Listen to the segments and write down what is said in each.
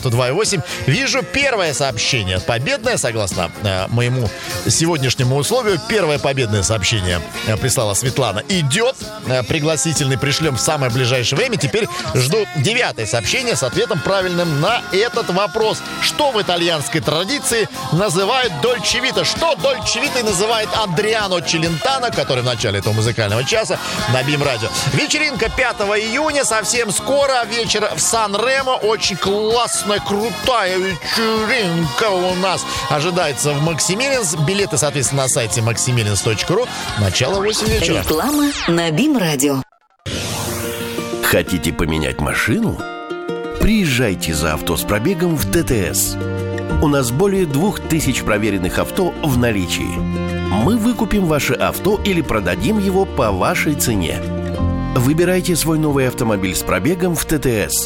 92,8. Вижу первое сообщение. Победное, согласно моему сегодняшнему условию. Первое победное сообщение прислала Светлана. Идет. Пригласительный пришлем в самое ближайшее время. Теперь жду 9-е сообщение с ответом правильным на этот вопрос. Что в итальянской традиции называют дольче вита? Что дольче витой называет Адриано Челентано, который в начале этого музыкального часа на БИМ-радио. Вечеринка 5 июня, совсем скоро. Вечер в Сан-Ремо. Очень классная, крутая вечеринка у нас ожидается в Максимилианс. Билеты, соответственно, на сайте maximilians.ru. Начало 8 вечера. Реклама на БИМ-радио. Хотите поменять машину? Приезжайте за авто с пробегом в ТТС. У нас более 2000 проверенных авто в наличии. Мы выкупим ваше авто или продадим его по вашей цене. Выбирайте свой новый автомобиль с пробегом в ТТС.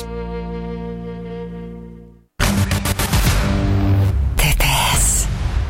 ТТС.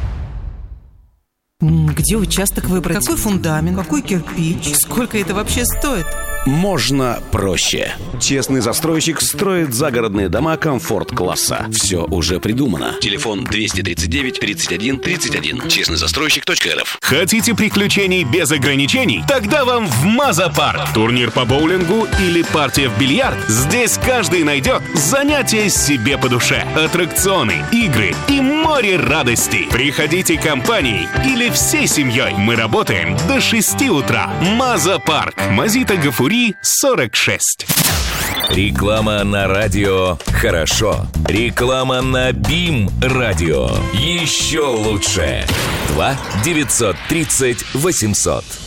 Где участок выбрать? Какой фундамент? Какой кирпич? Сколько это вообще стоит? Можно проще. Честный застройщик строит загородные дома комфорт-класса. Все уже придумано. Телефон 239 31 31. Честныйзастройщик.рф. Хотите приключений без ограничений? Тогда вам в Маза-парк. Турнир по боулингу или партия в бильярд? Здесь каждый найдет занятия себе по душе. Аттракционы, игры и море радостей. Приходите компанией или всей семьей. Мы работаем до 6 утра. Маза-парк. Мазита Гафури, 46. Реклама на радио «Хорошо». Реклама на БИМ-радио. Еще лучше. 2 930 800.